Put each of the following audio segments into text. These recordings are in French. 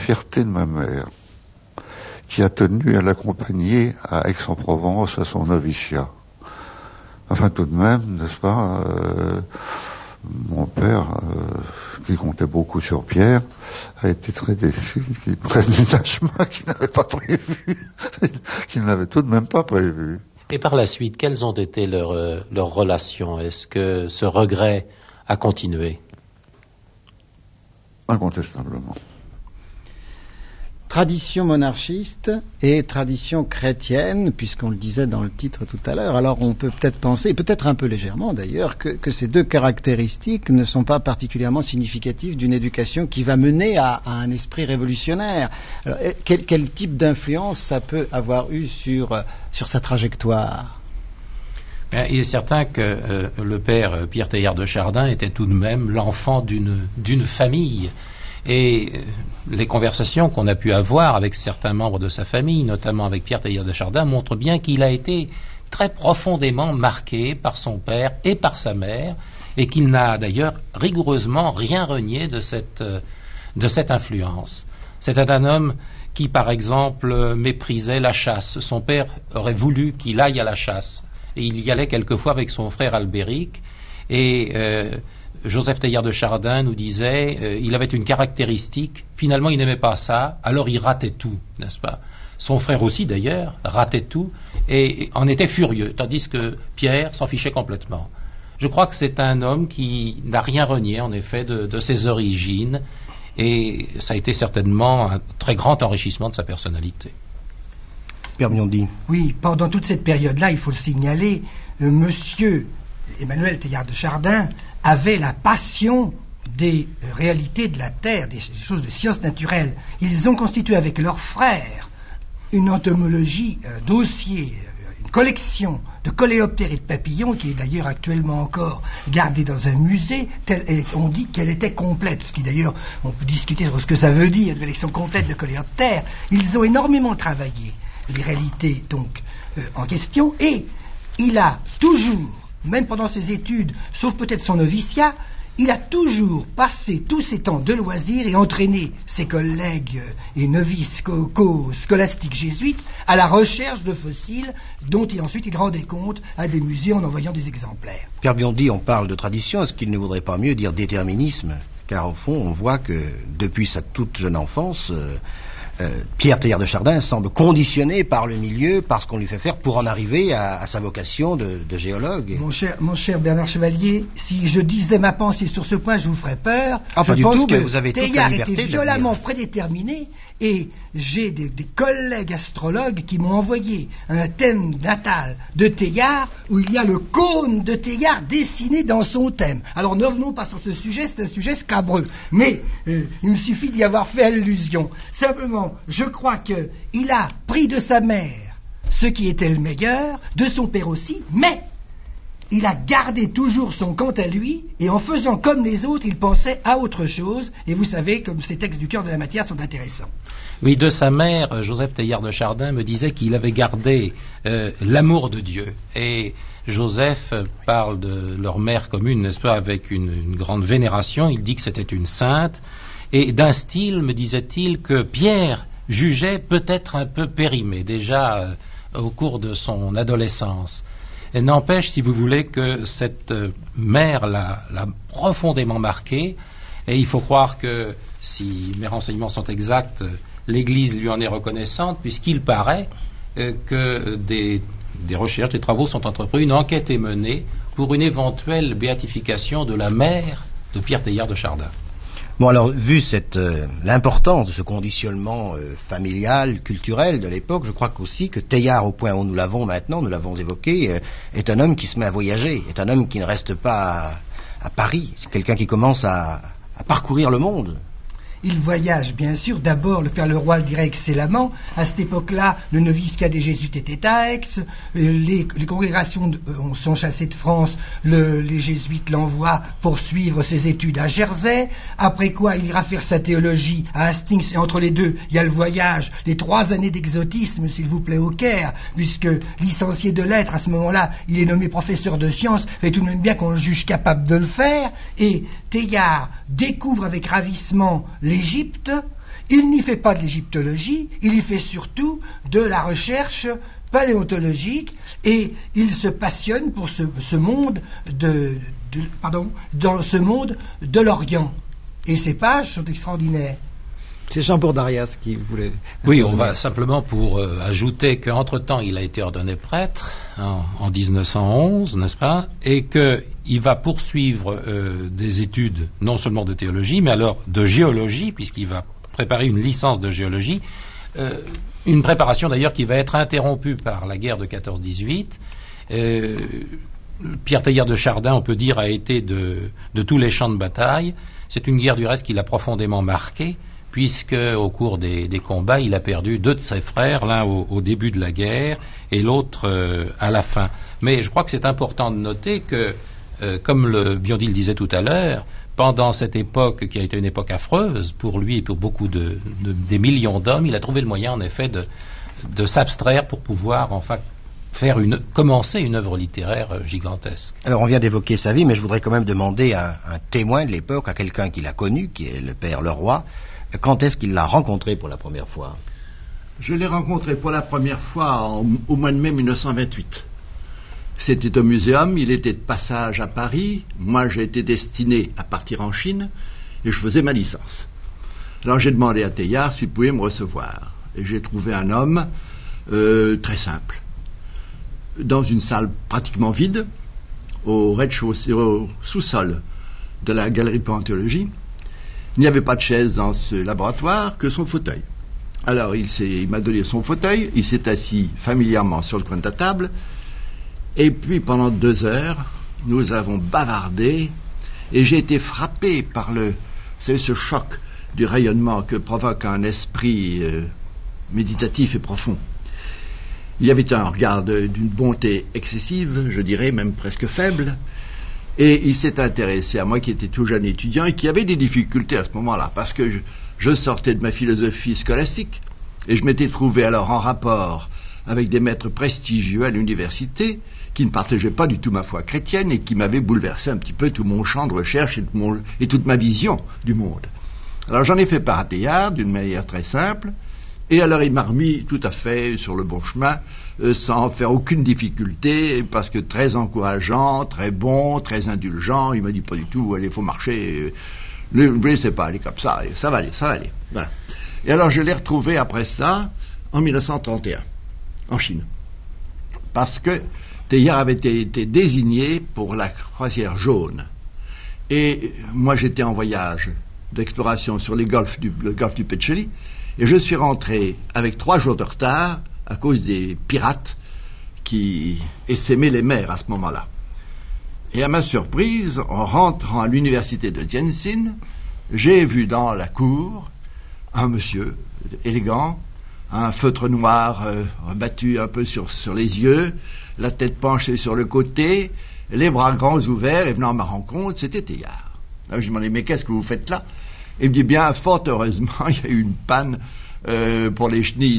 fierté de ma mère, qui a tenu à l'accompagner à Aix-en-Provence à son noviciat. Enfin, tout de même, n'est-ce pas, mon père, qui comptait beaucoup sur Pierre, a été très déçu qu'il prenne un chemin qu'il n'avait pas prévu, qu'il n'avait tout de même pas prévu. Et par la suite, quelles ont été leurs relations? Est-ce que ce regret a continué? Incontestablement. Tradition monarchiste et tradition chrétienne, puisqu'on le disait dans le titre tout à l'heure. Alors on peut peut-être penser, et peut-être un peu légèrement d'ailleurs, que ces deux caractéristiques ne sont pas particulièrement significatives d'une éducation qui va mener à un esprit révolutionnaire. Alors, quel type d'influence ça peut avoir eu sur sa trajectoire? Il est certain que le père Pierre Teilhard de Chardin était tout de même l'enfant d'une famille. Et les conversations qu'on a pu avoir avec certains membres de sa famille, notamment avec Pierre Teilhard de Chardin, montrent bien qu'il a été très profondément marqué par son père et par sa mère, et qu'il n'a d'ailleurs rigoureusement rien renié de cette influence. C'était un homme qui, par exemple, méprisait la chasse. Son père aurait voulu qu'il aille à la chasse, et il y allait quelquefois avec son frère Albéric, et Joseph Teilhard de Chardin nous disait il avait une caractéristique, finalement il n'aimait pas ça, alors il ratait tout, n'est-ce pas? Son frère aussi d'ailleurs ratait tout et en était furieux, tandis que Pierre s'en fichait complètement. Je crois que c'est un homme qui n'a rien renié en effet de ses origines, et ça a été certainement un très grand enrichissement de sa personnalité. Père Biondi. Oui, pendant toute cette période-là, il faut le signaler, monsieur Emmanuel Teilhard de Chardin avait la passion des réalités de la Terre, des choses de sciences naturelles. Ils ont constitué avec leurs frères une entomologie, un dossier, une collection de coléoptères et de papillons qui est d'ailleurs actuellement encore gardée dans un musée. On dit qu'elle était complète, ce qui d'ailleurs, on peut discuter sur ce que ça veut dire, une collection complète de coléoptères. Ils ont énormément travaillé les réalités donc en question, et il a toujours, même pendant ses études, sauf peut-être son noviciat, il a toujours passé tous ses temps de loisirs et entraîné ses collègues et novices scolastiques jésuites à la recherche de fossiles dont ensuite il rendait compte à des musées en envoyant des exemplaires. Pierre Biondi, on parle de tradition, est-ce qu'il ne vaudrait pas mieux dire déterminisme? Car au fond, on voit que depuis sa toute jeune enfance, Pierre Teilhard de Chardin semble conditionné par le milieu, par ce qu'on lui fait faire pour en arriver à sa vocation de géologue. Mon cher Bernard Chevalier, si je disais ma pensée sur ce point, je vous ferais peur. Ah, pas du tout, mais vous avez toute la Teilhard liberté était de violemment dire. prédéterminé, et j'ai des collègues astrologues qui m'ont envoyé un thème natal de Teilhard où il y a le cône de Teilhard dessiné dans son thème. Alors ne revenons pas sur ce sujet, c'est un sujet scabreux, mais il me suffit d'y avoir fait allusion. Simplement, je crois qu'il a pris de sa mère ce qui était le meilleur, de son père aussi, mais il a gardé toujours son quant à lui, et en faisant comme les autres, il pensait à autre chose, et vous savez, comme ces textes du cœur de la matière sont intéressants. Oui, de sa mère, Joseph Teilhard de Chardin me disait qu'il avait gardé l'amour de Dieu. Et Joseph parle de leur mère commune, n'est-ce pas, avec une grande vénération. Il dit que c'était une sainte. Et d'un style, me disait-il, que Pierre jugeait peut-être un peu périmé, déjà au cours de son adolescence. Et n'empêche, si vous voulez, que cette mère l'a profondément marqué. Et il faut croire que, si mes renseignements sont exacts, l'Église lui en est reconnaissante, puisqu'il paraît que des recherches, des travaux sont entrepris, une enquête est menée pour une éventuelle béatification de la mère de Pierre Teilhard de Chardin. Bon, alors, vu l'importance de ce conditionnement familial, culturel de l'époque, je crois qu'aussi que Teilhard, au point où nous l'avons maintenant, nous l'avons évoqué, est un homme qui se met à voyager, est un homme qui ne reste pas à Paris, c'est quelqu'un qui commence à parcourir le monde. Il voyage, bien sûr. D'abord, le Père Leroy le dirait excellemment. À cette époque-là, le noviciat des Jésuites était à Aix. Les congrégations sont chassées de France. Les Jésuites l'envoient pour suivre ses études à Jersey. Après quoi, il ira faire sa théologie à Hastings. Et entre les deux, il y a le voyage, les 3 années d'exotisme, s'il vous plaît, au Caire, puisque licencié de lettres, à ce moment-là, il est nommé professeur de sciences. Fait tout de même bien qu'on le juge capable de le faire. Et Teilhard découvre avec ravissement l'Égypte. il n'y fait pas de l'égyptologie, il y fait surtout de la recherche paléontologique, et il se passionne pour ce monde dans ce monde de l'Orient. Et ces pages sont extraordinaires. C'est Jean Bourdarias qui voulait... Oui, on va simplement pour ajouter qu'entre-temps, il a été ordonné prêtre en 1911, n'est-ce pas, et qu'il va poursuivre des études non seulement de théologie, mais alors de géologie, puisqu'il va préparer une licence de géologie, une préparation d'ailleurs qui va être interrompue par la guerre de 14-18. Pierre Teilhard de Chardin, on peut dire, a été de tous les champs de bataille. C'est une guerre du reste qui l'a profondément marqué, puisque au cours des combats, il a perdu 2 de ses frères, l'un au début de la guerre et l'autre à la fin. Mais je crois que c'est important de noter que, comme le Biondi le disait tout à l'heure, pendant cette époque qui a été une époque affreuse pour lui et pour beaucoup des millions d'hommes, il a trouvé le moyen en effet de s'abstraire pour pouvoir enfin commencer une œuvre littéraire gigantesque. Alors on vient d'évoquer sa vie, mais je voudrais quand même demander à un témoin de l'époque, à quelqu'un qui l'a connu, qui est le père Leroy, quand est-ce qu'il l'a rencontré pour la première fois? Je l'ai rencontré pour la première fois au mois de mai 1928. C'était au muséum, il était de passage à Paris, moi j'ai été destiné à partir en Chine, et je faisais ma licence. Alors j'ai demandé à Teilhard s'il pouvait me recevoir, et j'ai trouvé un homme très simple, dans une salle pratiquement vide, au rez-de-chaussée, au sous-sol de la galerie de paléontologie. Il n'y avait pas de chaise dans ce laboratoire que son fauteuil. Alors il m'a donné son fauteuil, il s'est assis familièrement sur le coin de la table, et puis pendant 2 heures, nous avons bavardé, et j'ai été frappé par ce choc du rayonnement que provoque un esprit méditatif et profond. Il y avait un regard d'une bonté excessive, je dirais même presque faible, et il s'est intéressé à moi qui étais tout jeune étudiant et qui avait des difficultés à ce moment-là, parce que je sortais de ma philosophie scolastique, et je m'étais trouvé alors en rapport avec des maîtres prestigieux à l'université qui ne partageaient pas du tout ma foi chrétienne et qui m'avaient bouleversé un petit peu tout mon champ de recherche et toute ma vision du monde. Alors j'en ai fait part à Teilhard d'une manière très simple, et alors il m'a remis tout à fait sur le bon chemin, sans faire aucune difficulté, parce que très encourageant, très bon, très indulgent. Il m'a dit pas du tout, allez, faut marcher, ne vous laissez pas aller comme ça, ça va aller. Voilà. Et alors je l'ai retrouvé après ça, en 1931, en Chine. Parce que Teilhard avait été désigné pour la croisière jaune. Et moi j'étais en voyage d'exploration sur le golfe du Petcheli, et je suis rentré avec 3 jours de retard à cause des pirates qui essaimaient les mers à ce moment-là. Et à ma surprise, en rentrant à l'université de Tianjin, j'ai vu dans la cour un monsieur élégant, un feutre noir rabattu un peu sur les yeux, la tête penchée sur le côté, les bras grands ouverts, et venant à ma rencontre, c'était Teilhard. Alors je lui demandais, mais qu'est-ce que vous faites là? Il me dit, bien, fort heureusement, il y a eu une panne pour les chenilles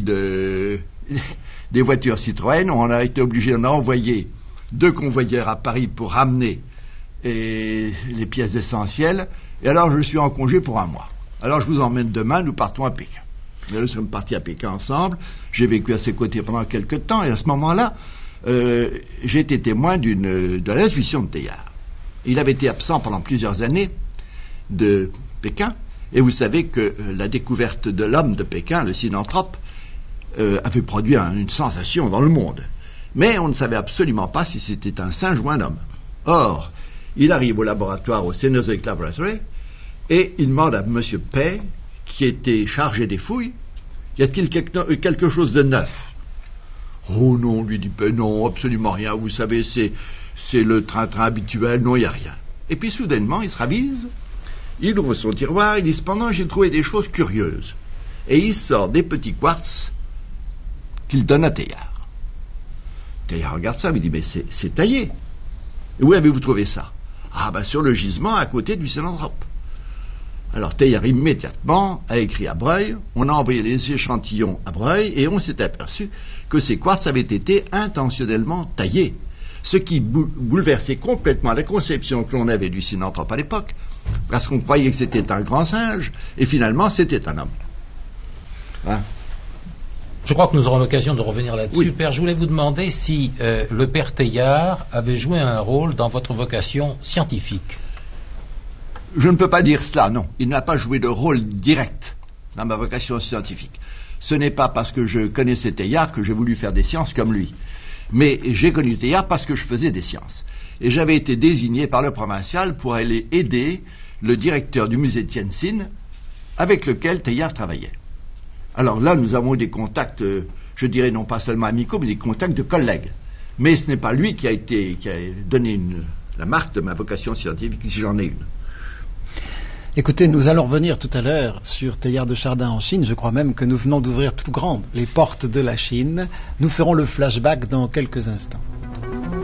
des voitures Citroën. On a été obligé d'en envoyer 2 convoyeurs à Paris pour ramener les pièces essentielles. Et alors, je suis en congé pour 1 mois. Alors, je vous emmène demain, nous partons à Pékin. Et nous sommes partis à Pékin ensemble. J'ai vécu à ses côtés pendant quelques temps. Et à ce moment-là, j'ai été témoin de l'intuition de Teilhard. Il avait été absent pendant plusieurs années de Pékin. Et vous savez que la découverte de l'homme de Pékin, le synanthrope, avait produit une sensation dans le monde. Mais on ne savait absolument pas si c'était un singe ou un homme. Or, il arrive au laboratoire, au Cenozoic Laboratory, et il demande à M. Pei, qui était chargé des fouilles, y a-t-il quelque chose de neuf? Oh non, lui dit Pei, non, absolument rien. Vous savez, c'est le train-train habituel, non, il n'y a rien. Et puis soudainement, il se ravise. Il ouvre son tiroir, il dit, cependant, j'ai trouvé des choses curieuses. Et il sort des petits quartz qu'il donne à Teilhard. Teilhard regarde ça, il dit, mais c'est taillé. Et où avez-vous trouvé ça? Ah, ben sur le gisement à côté du synanthrope. Alors Teilhard immédiatement a écrit à Breuil, on a envoyé les échantillons à Breuil, et on s'est aperçu que ces quartz avaient été intentionnellement taillés. Ce qui bouleversait complètement la conception que l'on avait du synanthrope à l'époque, parce qu'on croyait que c'était un grand singe, et finalement c'était un homme. Hein. Je crois que nous aurons l'occasion de revenir là-dessus. Oui. Père, je voulais vous demander si le père Teilhard avait joué un rôle dans votre vocation scientifique. Je ne peux pas dire cela, non. Il n'a pas joué de rôle direct dans ma vocation scientifique. Ce n'est pas parce que je connaissais Teilhard que j'ai voulu faire des sciences comme lui. Mais j'ai connu Teilhard parce que je faisais des sciences. Et j'avais été désigné par le provincial pour aller aider le directeur du musée de Tientsin avec lequel Teilhard travaillait. Alors là, nous avons eu des contacts, je dirais non pas seulement amicaux, mais des contacts de collègues. Mais ce n'est pas lui qui a donné la marque de ma vocation scientifique, si j'en ai une. Écoutez, nous allons revenir tout à l'heure sur Teilhard de Chardin en Chine. Je crois même que nous venons d'ouvrir tout grand les portes de la Chine. Nous ferons le flashback dans quelques instants.